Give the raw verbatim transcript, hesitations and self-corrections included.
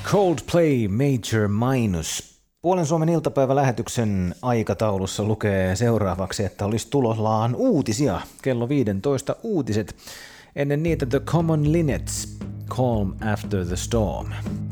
Coldplay Major Minus. Puolen Suomen iltapäivälähetyksen aikataulussa lukee seuraavaksi, että olisi tulollaan uutisia. Kello viisitoista uutiset. Ennen niitä The Common Linnets, Calm After the Storm.